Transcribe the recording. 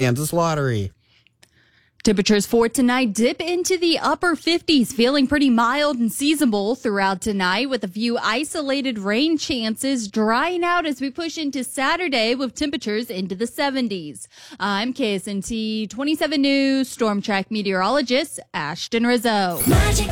Kansas Lottery. Temperatures for tonight dip into the upper 50s, feeling pretty mild and seasonable throughout tonight with a few isolated rain chances drying out as we push into Saturday with temperatures into the 70s. I'm KSNT 27 News Storm Track meteorologist Ashton Rizzo. Magic